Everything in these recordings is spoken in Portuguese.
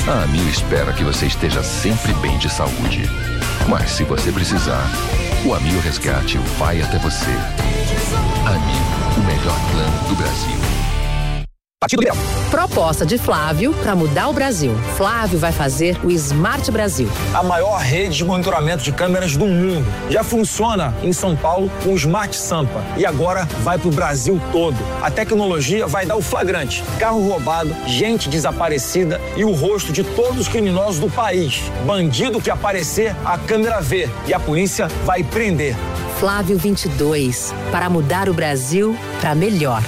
A Amil espera que você esteja sempre bem de saúde. Mas se você precisar, o Amil Resgate vai até você. Amil, o melhor plano do Brasil. Partido Liberal. Proposta de Flávio para mudar o Brasil. Flávio vai fazer o Smart Brasil. A maior rede de monitoramento de câmeras do mundo. Já funciona em São Paulo com o Smart Sampa. E agora vai pro Brasil todo. A tecnologia vai dar o flagrante. Carro roubado, gente desaparecida e o rosto de todos os criminosos do país. Bandido que aparecer, a câmera vê. E a polícia vai prender. Flávio 22. Para mudar o Brasil para melhor.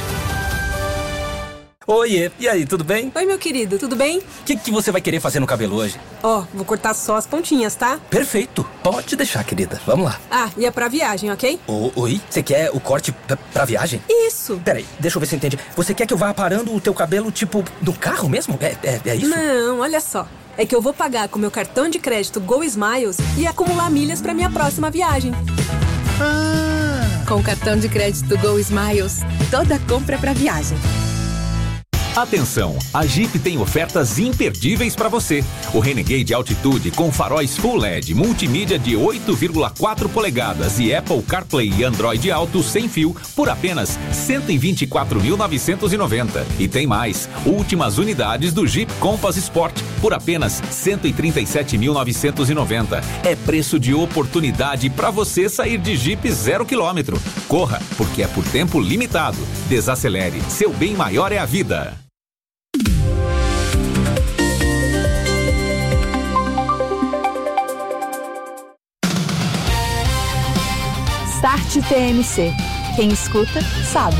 Oiê, e aí, tudo bem? Oi, meu querido, tudo bem? O que você vai querer fazer no cabelo hoje? Vou cortar só as pontinhas, tá? Perfeito, pode deixar, querida, vamos lá. E é pra viagem, ok? Oi, você quer o corte pra viagem? Isso. Peraí, deixa eu ver se eu entendi. Você quer que eu vá aparando o teu cabelo, tipo, no carro mesmo? É isso? Não, olha só. É que eu vou pagar com meu cartão de crédito Go Smiles e acumular milhas pra minha próxima viagem. Com o cartão de crédito Go Smiles, toda compra é pra viagem. Atenção, a Jeep tem ofertas imperdíveis para você. O Renegade Altitude com faróis Full LED, multimídia de 8,4 polegadas e Apple CarPlay e Android Auto sem fio por apenas R$ 124.990. E tem mais, últimas unidades do Jeep Compass Sport por apenas R$ 137.990. É preço de oportunidade para você sair de Jeep 0 km. Corra, porque é por tempo limitado. Desacelere, seu bem maior é a vida. Start TMC. Quem escuta, sabe.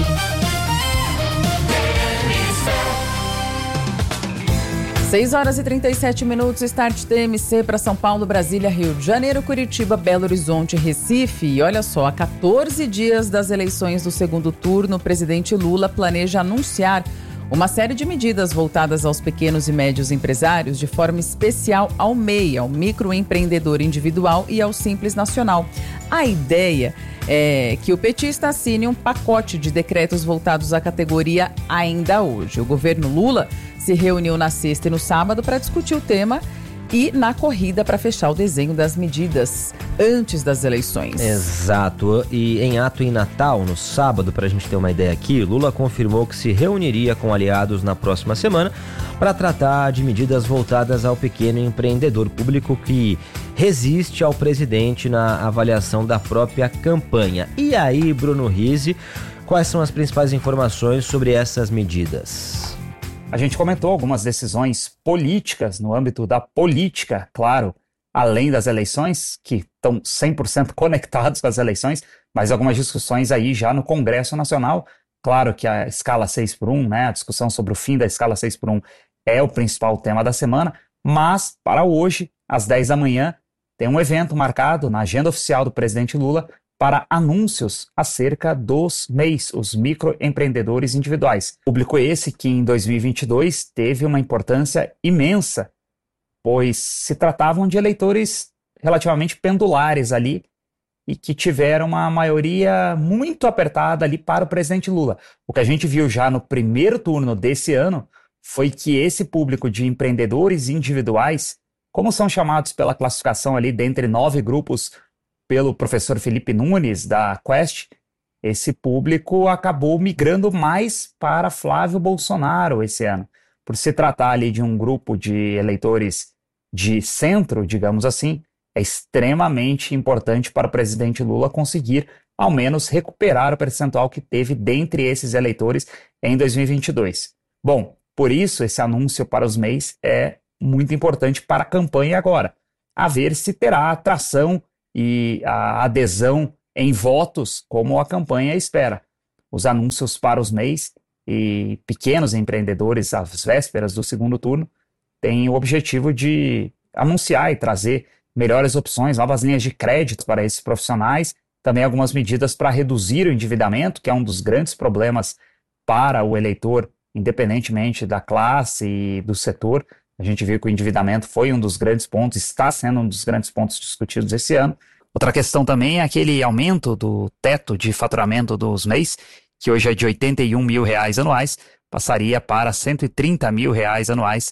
6h37, Start TMC para São Paulo, Brasília, Rio de Janeiro, Curitiba, Belo Horizonte, Recife. E olha só, há 14 dias das eleições do segundo turno, o presidente Lula planeja anunciar uma série de medidas voltadas aos pequenos e médios empresários, de forma especial ao MEI, ao microempreendedor individual e ao Simples Nacional. A ideia é que o petista assine um pacote de decretos voltados à categoria ainda hoje. O governo Lula se reuniu na sexta e no sábado para discutir o tema e na corrida para fechar o desenho das medidas antes das eleições. Exato. E em ato em Natal, no sábado, para a gente ter uma ideia aqui, Lula confirmou que se reuniria com aliados na próxima semana para tratar de medidas voltadas ao pequeno empreendedor público que resiste ao presidente na avaliação da própria campanha. E aí, Bruno Rizzi, quais são as principais informações sobre essas medidas? A gente comentou algumas decisões políticas no âmbito da política, claro, além das eleições, que estão 100% conectados com as eleições, mas algumas discussões aí já no Congresso Nacional. Claro que a escala 6x1, né, a discussão sobre o fim da escala 6x1 é o principal tema da semana, mas para hoje, às 10 da manhã, tem um evento marcado na agenda oficial do presidente Lula para anúncios acerca dos MEIs, os microempreendedores individuais. Público esse que em 2022 teve uma importância imensa, pois se tratavam de eleitores relativamente pendulares ali e que tiveram uma maioria muito apertada ali para o presidente Lula. O que a gente viu já no primeiro turno desse ano foi que esse público de empreendedores individuais, como são chamados pela classificação ali dentre 9 grupos pelo professor Felipe Nunes, da Quest, esse público acabou migrando mais para Flávio Bolsonaro esse ano. Por se tratar ali de um grupo de eleitores de centro, digamos assim, é extremamente importante para o presidente Lula conseguir, ao menos, recuperar o percentual que teve dentre esses eleitores em 2022. Bom, por isso esse anúncio para os MEIs é muito importante para a campanha agora, a ver se terá atração e a adesão em votos como a campanha espera. Os anúncios para os MEIs e pequenos empreendedores às vésperas do segundo turno têm o objetivo de anunciar e trazer melhores opções, novas linhas de crédito para esses profissionais, também algumas medidas para reduzir o endividamento, que é um dos grandes problemas para o eleitor, independentemente da classe e do setor. A gente viu que o endividamento foi um dos grandes pontos, está sendo um dos grandes pontos discutidos esse ano. Outra questão também é aquele aumento do teto de faturamento dos MEIs, que hoje é de R$ 81 mil anuais, passaria para R$ 130 mil anuais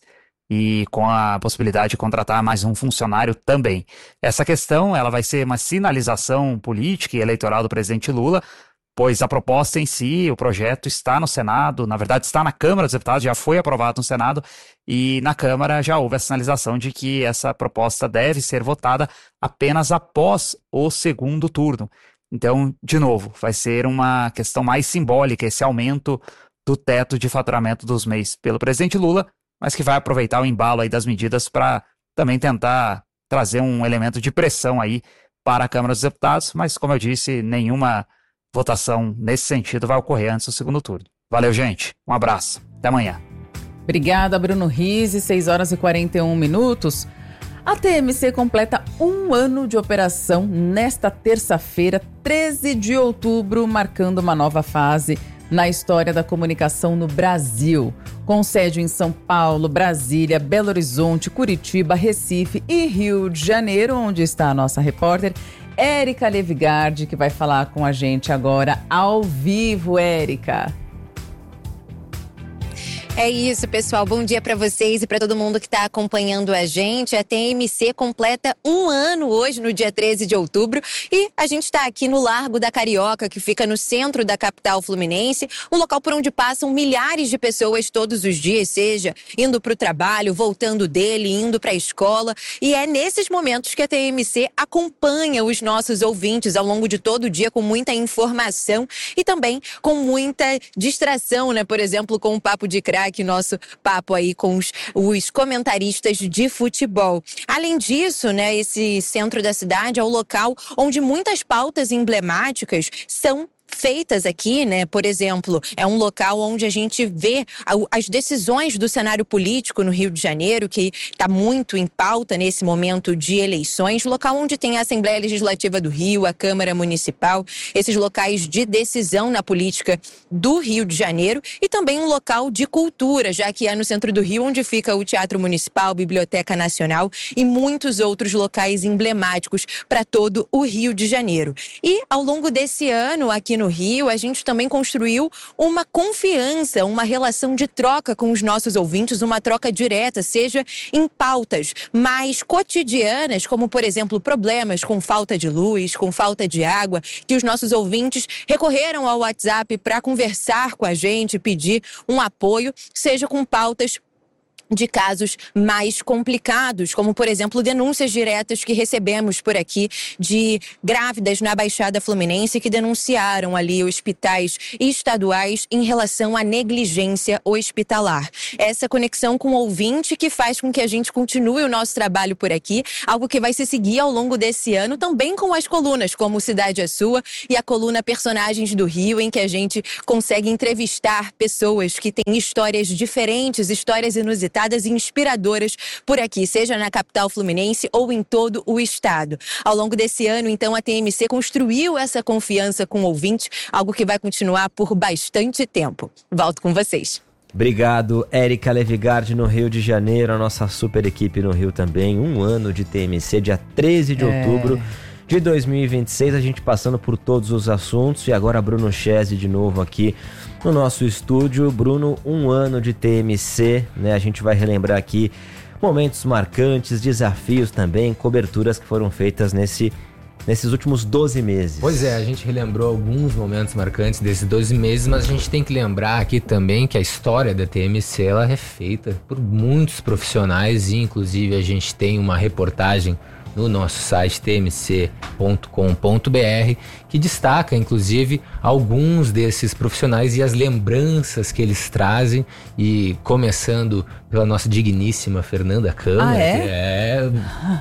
e com a possibilidade de contratar mais um funcionário também. Essa questão ela vai ser uma sinalização política e eleitoral do presidente Lula, pois a proposta em si, o projeto está no Senado, na verdade está na Câmara dos Deputados, já foi aprovado no Senado, e na Câmara já houve a sinalização de que essa proposta deve ser votada apenas após o segundo turno. Então, de novo, vai ser uma questão mais simbólica, esse aumento do teto de faturamento dos MEIs pelo presidente Lula, mas que vai aproveitar o embalo aí das medidas para também tentar trazer um elemento de pressão aí para a Câmara dos Deputados, mas como eu disse, nenhuma votação nesse sentido vai ocorrer antes do segundo turno. Valeu, gente. Um abraço. Até amanhã. Obrigada, Bruno Rizzi. 6 horas e 41 minutos. A TMC completa 1 ano de operação nesta terça-feira, 13 de outubro, marcando uma nova fase na história da comunicação no Brasil. Com sede em São Paulo, Brasília, Belo Horizonte, Curitiba, Recife e Rio de Janeiro, onde está a nossa repórter Érica Levigardi, que vai falar com a gente agora ao vivo. Érica. É isso, pessoal. Bom dia para vocês e para todo mundo que está acompanhando a gente. A TMC completa 1 ano hoje, no dia 13 de outubro. E a gente está aqui no Largo da Carioca, que fica no centro da capital fluminense. Um local por onde passam milhares de pessoas todos os dias, seja indo para o trabalho, voltando dele, indo para a escola. E é nesses momentos que a TMC acompanha os nossos ouvintes ao longo de todo o dia com muita informação e também com muita distração, né? Por exemplo, com o Papo de Craque, nosso papo aí com os comentaristas de futebol. Além disso, né, esse centro da cidade é o local onde muitas pautas emblemáticas são feitas aqui, né? Por exemplo, é um local onde a gente vê as decisões do cenário político no Rio de Janeiro, que está muito em pauta nesse momento de eleições, local onde tem a Assembleia Legislativa do Rio, a Câmara Municipal, esses locais de decisão na política do Rio de Janeiro, e também um local de cultura, já que é no centro do Rio onde fica o Teatro Municipal, Biblioteca Nacional e muitos outros locais emblemáticos para todo o Rio de Janeiro. E ao longo desse ano, aqui no Rio, a gente também construiu uma confiança, uma relação de troca com os nossos ouvintes, uma troca direta, seja em pautas mais cotidianas, como, por exemplo, problemas com falta de luz, com falta de água, que os nossos ouvintes recorreram ao WhatsApp para conversar com a gente, pedir um apoio, seja com pautas de casos mais complicados, como, por exemplo, denúncias diretas que recebemos por aqui de grávidas na Baixada Fluminense que denunciaram ali hospitais estaduais em relação à negligência hospitalar. Essa conexão com o ouvinte que faz com que a gente continue o nosso trabalho por aqui, algo que vai se seguir ao longo desse ano, também com as colunas, como Cidade é Sua e a coluna Personagens do Rio, em que a gente consegue entrevistar pessoas que têm histórias diferentes, histórias inusitadas e inspiradoras por aqui, seja na capital fluminense ou em todo o estado. Ao longo desse ano, então, a TMC construiu essa confiança com o ouvinte, algo que vai continuar por bastante tempo. Volto com vocês. Obrigado, Érica Levigardi, no Rio de Janeiro, a nossa super equipe no Rio também. 1 ano de TMC, dia 13 de outubro de 2026, a gente passando por todos os assuntos. E agora Bruno Chese de novo aqui no nosso estúdio. Bruno, 1 ano de TMC, né? A gente vai relembrar aqui momentos marcantes, desafios também, coberturas que foram feitas nesses últimos 12 meses. Pois é, a gente relembrou alguns momentos marcantes desses 12 meses, mas a gente tem que lembrar aqui também que a história da TMC ela é feita por muitos profissionais e inclusive a gente tem uma reportagem no nosso site tmc.com.br, que destaca, inclusive, alguns desses profissionais e as lembranças que eles trazem, e começando pela nossa digníssima Fernanda Câmara,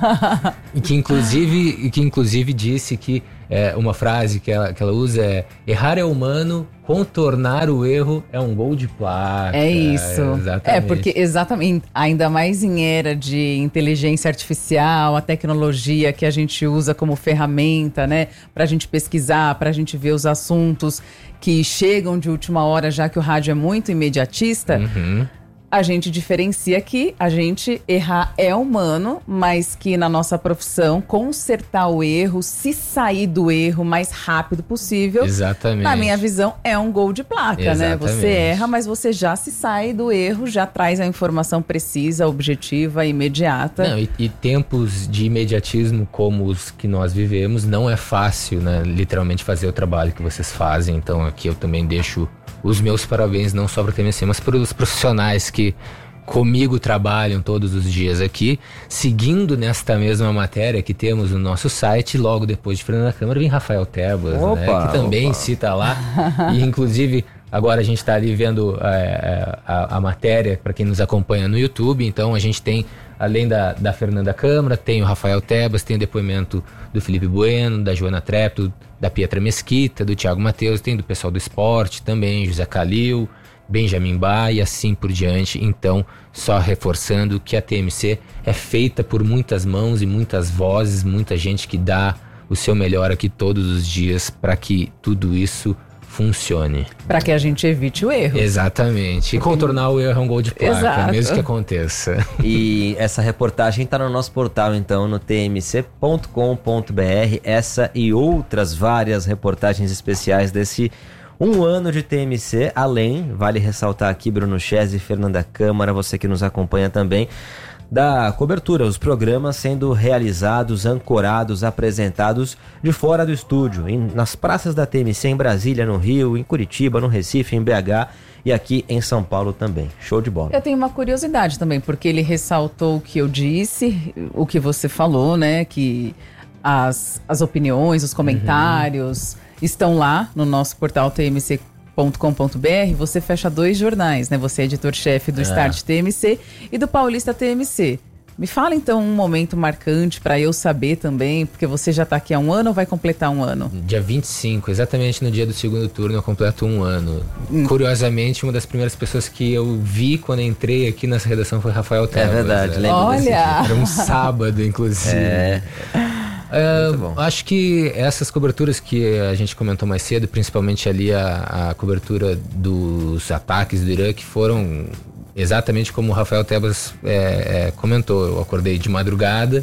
que inclusive disse que uma frase que ela usa é: errar é humano, contornar o erro é um gol de placa. É isso. Exatamente. Porque exatamente, ainda mais em era de inteligência artificial, a tecnologia que a gente usa como ferramenta, né, pra gente pesquisar, pra gente ver os assuntos que chegam de última hora, já que o rádio é muito imediatista. a gente diferencia que a gente errar é humano, mas que na nossa profissão, consertar o erro, se sair do erro o mais rápido possível, exatamente, na minha visão, é um gol de placa, exatamente, né? Você erra, mas você já se sai do erro, já traz a informação precisa, objetiva, imediata. Não, e tempos de imediatismo como os que nós vivemos, não é fácil, né? Literalmente fazer o trabalho que vocês fazem. Então aqui eu também deixo os meus parabéns, não só para a TMC, mas para os profissionais que comigo trabalham todos os dias aqui, seguindo nesta mesma matéria que temos no nosso site. Logo depois de Fernanda Câmara vem Rafael Tebas, né, que também cita lá, e inclusive agora a gente está ali vendo a matéria para quem nos acompanha no YouTube. Então a gente tem, além da Fernanda Câmara, tem o Rafael Tebas, tem o depoimento do Felipe Bueno, da Joana Trepto, da Pietra Mesquita, do Thiago Matheus, tem do pessoal do esporte também, José Calil, Benjamin Bá e assim por diante. Então, só reforçando que a TMC é feita por muitas mãos e muitas vozes, muita gente que dá o seu melhor aqui todos os dias para que tudo isso funcione. Para que a gente evite o erro. Exatamente. E contornar o erro é um gol de placa, exato, mesmo que aconteça. E essa reportagem está no nosso portal, então, no tmc.com.br. Essa e outras várias reportagens especiais desse um ano de TMC. Além, vale ressaltar aqui, Bruno Chese e Fernanda Câmara, você que nos acompanha também, da cobertura, os programas sendo realizados, ancorados, apresentados de fora do estúdio, nas praças da TMC, em Brasília, no Rio, em Curitiba, no Recife, em BH e aqui em São Paulo também. Show de bola. Eu tenho uma curiosidade também, porque ele ressaltou o que eu disse, o que você falou, né, que as opiniões, os comentários estão lá no nosso portal tmc.com.br. Você fecha 2 jornais, né? Você é editor-chefe do Start TMC e do Paulista TMC. Me fala então um momento marcante para eu saber também, porque você já está aqui há um ano ou vai completar um ano? Dia 25, exatamente no dia do segundo turno, eu completo um ano. Curiosamente, uma das primeiras pessoas que eu vi quando entrei aqui nessa redação foi Rafael Tebas. É verdade, lembro. Olha! Era um sábado, inclusive. Acho que essas coberturas que a gente comentou mais cedo, principalmente ali a cobertura dos ataques do Irã, que foram exatamente como o Rafael Tebas comentou. Eu acordei de madrugada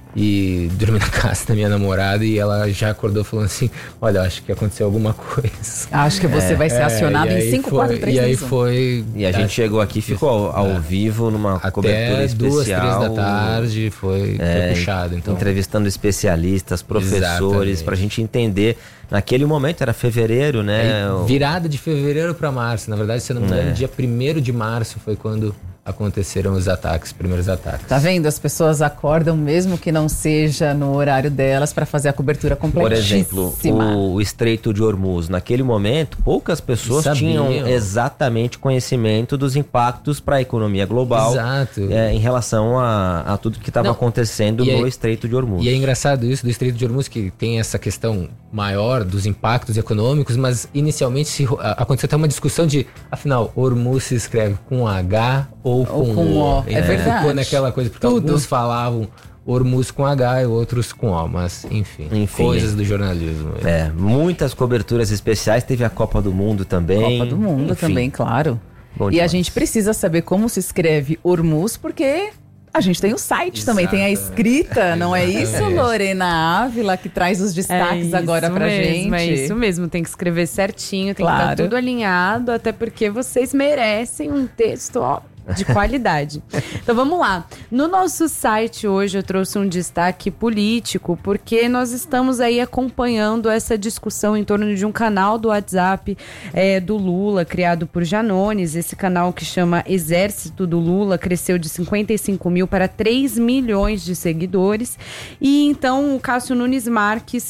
e dormi na casa da minha namorada e ela já acordou falando assim: olha, acho que aconteceu alguma coisa. Acho que você vai ser acionado em 5, 4, 3, 2, 1. E aí foi... E a gente chegou aqui, ficou ao vivo numa cobertura especial. Até 2, 3 da tarde, foi puxado. Então, entrevistando especialistas, professores, pra gente entender. Naquele momento era fevereiro, né? Virada de fevereiro para março. Na verdade, se eu não me engano, dia 1º de março foi quando aconteceram os primeiros ataques. Tá vendo? As pessoas acordam mesmo que não seja no horário delas para fazer a cobertura completíssima. Por exemplo, o Estreito de Hormuz. Naquele momento, poucas pessoas tinham exatamente conhecimento dos impactos para a economia global. Exato. Em relação a tudo que estava acontecendo no Estreito de Hormuz. E é engraçado isso do Estreito de Hormuz, que tem essa questão maior dos impactos econômicos, mas inicialmente aconteceu até uma discussão de, afinal, Hormuz se escreve com H ou com O. É verdade. Ficou naquela coisa, porque alguns falavam Hormuz com H e outros com O, mas enfim coisas do jornalismo. Muitas coberturas especiais, teve a Copa do Mundo também. Copa do Mundo também, claro. Bom e demais. a gente precisa saber como se escreve Hormuz, porque a gente tem o site também, tem a escrita, não é isso, Lorena Ávila, que traz os destaques agora pra gente? É isso mesmo, tem que escrever certinho, tem que estar tudo alinhado, até porque vocês merecem um texto, de qualidade. Então vamos lá. No nosso site hoje eu trouxe um destaque político, porque nós estamos aí acompanhando essa discussão em torno de um canal do WhatsApp do Lula, criado por Janones. Esse canal, que chama Exército do Lula, cresceu de 55 mil para 3 milhões de seguidores. E então o Cássio Nunes Marques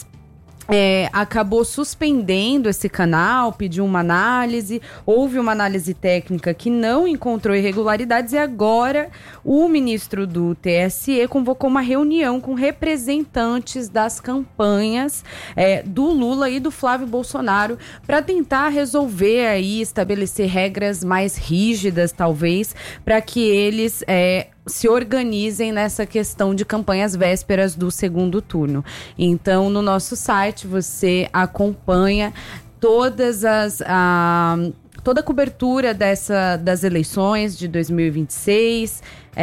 acabou suspendendo esse canal, pediu uma análise, houve uma análise técnica que não encontrou irregularidades e agora o ministro do TSE convocou uma reunião com representantes das campanhas do Lula e do Flávio Bolsonaro para tentar resolver aí, estabelecer regras mais rígidas, talvez, para que eles se organizem nessa questão de campanhas vésperas do segundo turno. Então, no nosso site, você acompanha todas toda a cobertura das eleições de 2026,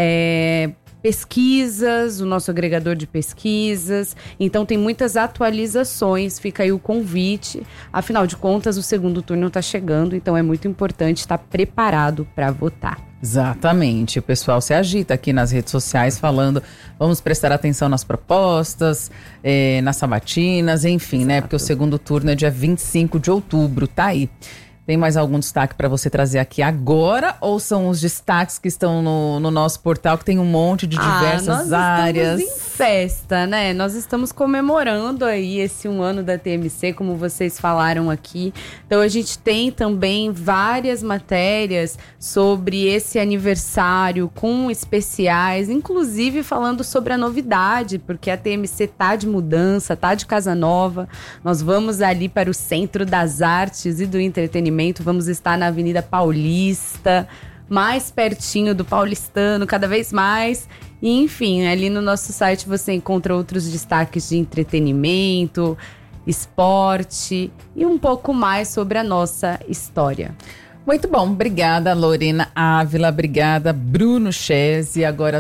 pesquisas, o nosso agregador de pesquisas. Então tem muitas atualizações, fica aí o convite. Afinal de contas, o segundo turno está chegando, então é muito importante estar preparado para votar. Exatamente, o pessoal se agita aqui nas redes sociais falando, vamos prestar atenção nas propostas, nas sabatinas, enfim, Exato. né? Porque o segundo turno é dia 25 de outubro, tá aí. Tem mais algum destaque para você trazer aqui agora? Ou são os destaques que estão no nosso portal, que tem um monte de diversas áreas? Nós estamos em festa, né? Nós estamos comemorando aí esse 1 ano da TMC, como vocês falaram aqui. Então a gente tem também várias matérias sobre esse aniversário, com especiais, inclusive falando sobre a novidade, porque a TMC tá de mudança, tá de casa nova. Nós vamos ali para o Centro das Artes e do Entretenimento. Vamos estar na Avenida Paulista, mais pertinho do paulistano, cada vez mais. E, enfim, ali no nosso site você encontra outros destaques de entretenimento, esporte e um pouco mais sobre a nossa história. Muito bom, obrigada Lorena Ávila, obrigada Bruno Chese. Agora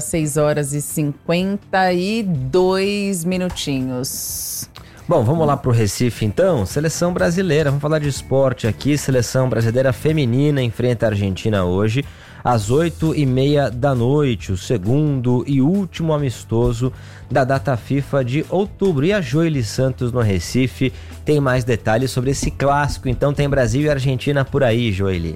6h52 minutinhos. Bom, vamos lá pro Recife então. Seleção brasileira, vamos falar de esporte aqui. Seleção brasileira feminina enfrenta a Argentina hoje às 8h30 da noite, o segundo e último amistoso da data FIFA de outubro. E a Joely Santos no Recife tem mais detalhes sobre esse clássico. Então tem Brasil e Argentina por aí, Joely.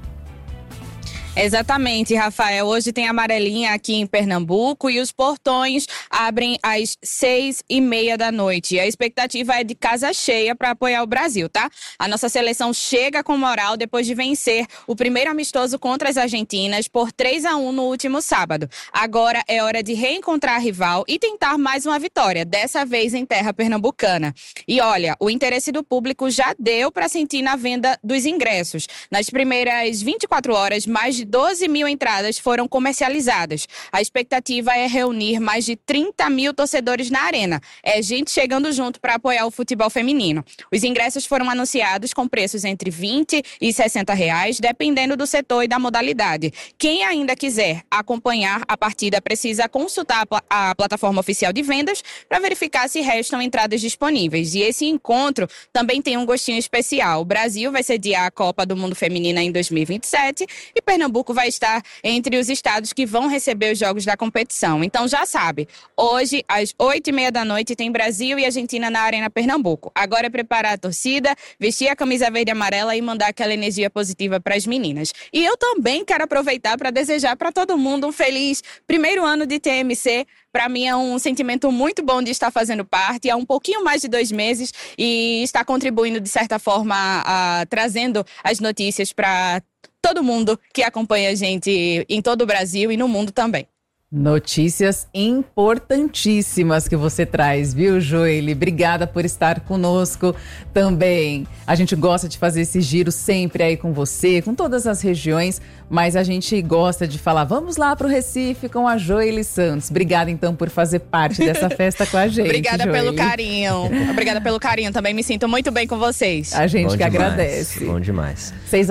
Exatamente, Rafael. Hoje tem amarelinha aqui em Pernambuco e os portões abrem às 6h30 da noite. A expectativa é de casa cheia para apoiar o Brasil, tá? A nossa seleção chega com moral depois de vencer o primeiro amistoso contra as argentinas por 3-1 no último sábado. Agora é hora de reencontrar a rival e tentar mais uma vitória, dessa vez em terra pernambucana. E olha, o interesse do público já deu para sentir na venda dos ingressos. Nas primeiras 24 horas, mais de 12 mil entradas foram comercializadas. A expectativa é reunir mais de 30 mil torcedores na arena. É gente chegando junto para apoiar o futebol feminino. Os ingressos foram anunciados com preços entre R$20 e R$60, dependendo do setor e da modalidade. Quem ainda quiser acompanhar a partida precisa consultar a plataforma oficial de vendas para verificar se restam entradas disponíveis. E esse encontro também tem um gostinho especial. O Brasil vai sediar a Copa do Mundo Feminina em 2027 e Pernambuco vai estar entre os estados que vão receber os jogos da competição. Então já sabe, hoje às 8h30 da noite tem Brasil e Argentina na Arena Pernambuco. Agora é preparar a torcida, vestir a camisa verde e amarela e mandar aquela energia positiva para as meninas. E eu também quero aproveitar para desejar para todo mundo um feliz primeiro ano de TMC. Para mim é um sentimento muito bom de estar fazendo parte. Há um pouquinho mais de 2 meses e está contribuindo de certa forma, trazendo as notícias para todo mundo que acompanha a gente em todo o Brasil e no mundo também. Notícias importantíssimas que você traz, viu, Joely? Obrigada por estar conosco também. A gente gosta de fazer esse giro sempre aí com você, com todas as regiões, mas a gente gosta de falar, vamos lá pro Recife com a Joely Santos. Obrigada, então, por fazer parte dessa festa com a gente, Obrigada Joely. pelo carinho. Obrigada pelo carinho. Também me sinto muito bem com vocês. A gente Bom que demais, agradece. Bom demais.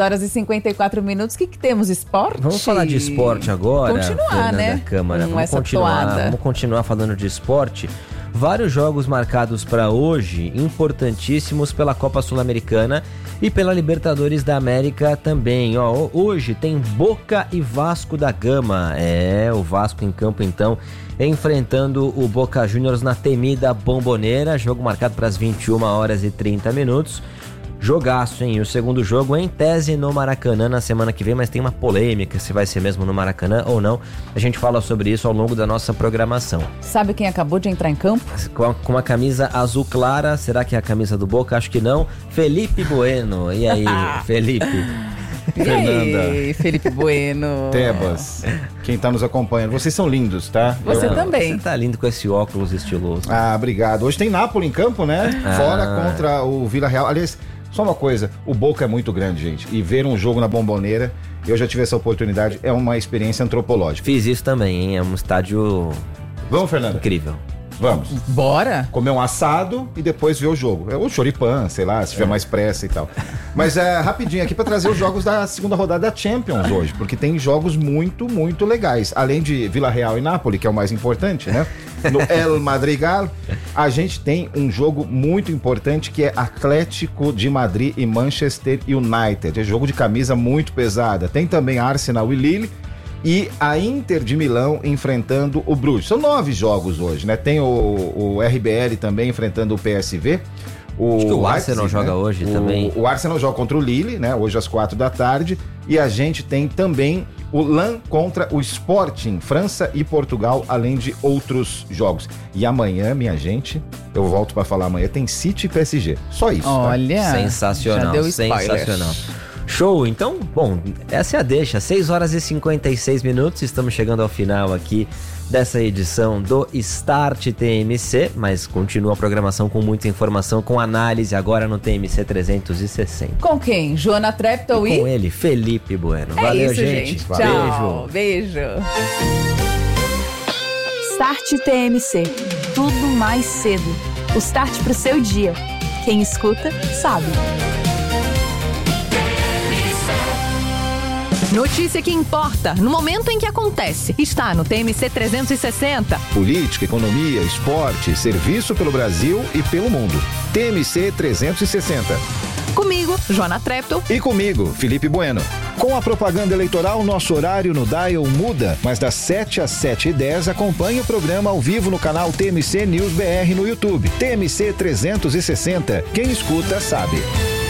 6h54. O que temos? Esporte? Vamos falar de esporte agora, Continuar, Fernanda né? Câmara. Vamos continuar falando de esporte. Vários jogos marcados para hoje, importantíssimos pela Copa Sul-Americana e pela Libertadores da América também. Hoje tem Boca e Vasco da Gama. O Vasco em campo então, enfrentando o Boca Juniors na temida Bombonera. Jogo marcado para as 21h30. Jogaço, hein? O segundo jogo em tese no Maracanã na semana que vem, mas tem uma polêmica se vai ser mesmo no Maracanã ou não. A gente fala sobre isso ao longo da nossa programação. Sabe quem acabou de entrar em campo? Com uma camisa azul clara, será que é a camisa do Boca? Acho que não. Felipe Bueno. E aí, Felipe? Fernanda. E aí, Felipe Bueno. Tebas, quem tá nos acompanhando, vocês são lindos, tá? Você também. Você tá lindo com esse óculos estiloso. Obrigado. Hoje tem Napoli em campo, né? Fora contra o Vila Real. Aliás, só uma coisa, o Boca é muito grande, gente. E ver um jogo na Bombonera, eu já tive essa oportunidade, é uma experiência antropológica. Fiz isso também, hein? É um estádio... Vamos, Fernanda? Incrível. Vamos. Bora? Comer um assado e depois ver o jogo. Ou choripan, sei lá, se tiver mais pressa e tal. Mas rapidinho aqui para trazer os jogos da segunda rodada da Champions hoje, porque tem jogos muito, muito legais. Além de Vila Real e Nápoles, que é o mais importante, né? No El Madrigal, a gente tem um jogo muito importante que é Atlético de Madrid e Manchester United. É jogo de camisa muito pesada. Tem também Arsenal e Lille e a Inter de Milão enfrentando o Bruges. São 9 jogos hoje, né? Tem o RBL também enfrentando o PSV. Acho que o Arsenal joga hoje também. O Arsenal joga contra o Lille, né? Hoje às 4 da tarde. E a gente tem também o LAN contra o Sporting, França e Portugal, além de outros jogos. E amanhã, minha gente, eu volto para falar amanhã, tem City e PSG. Só isso. Olha, tá? Sensacional, sensacional. Show, então, bom, essa é a deixa, 6 horas e 56 minutos, estamos chegando ao final aqui dessa edição do Start TMC, mas continua a programação com muita informação, com análise agora no TMC 360. Com quem? Joana Treptow e... Com ele, Felipe Bueno. Valeu, isso, gente. Tchau. Beijo. Start TMC. Tudo mais cedo. O start pro seu dia. Quem escuta, sabe. Notícia que importa, no momento em que acontece, está no TMC 360. Política, economia, esporte, serviço pelo Brasil e pelo mundo. TMC 360. Comigo, Joana Treptow. E comigo, Felipe Bueno. Com a propaganda eleitoral, nosso horário no Dial muda, mas das 7 às 7h10 acompanhe o programa ao vivo no canal TMC News BR no YouTube. TMC 360. Quem escuta, sabe.